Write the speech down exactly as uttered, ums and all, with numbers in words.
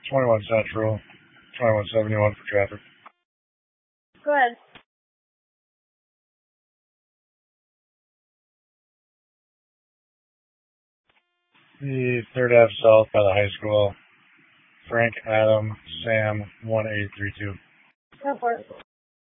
twenty-one Central, twenty-one seventy-one for traffic. Go ahead. The third Ave South by the high school. Frank, Adam, Sam, one eight three two. Go for it.